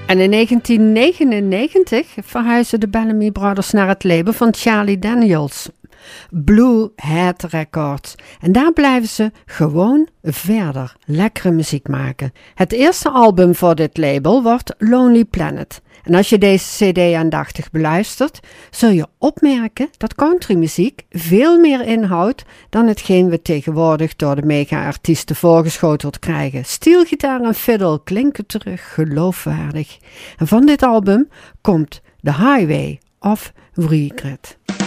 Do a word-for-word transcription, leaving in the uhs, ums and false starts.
En in negentien negenennegentig verhuisden de Bellamy Brothers naar het label van Charlie Daniels, Blue Hat Records. En daar blijven ze gewoon verder lekkere muziek maken. Het eerste album voor dit label wordt Lonely Planet. En als je deze cd aandachtig beluistert, zul je opmerken dat countrymuziek veel meer inhoudt dan hetgeen we tegenwoordig door de mega-artiesten voorgeschoteld krijgen. Steelgitaar en fiddle klinken terug geloofwaardig. En van dit album komt The Highway of Regret.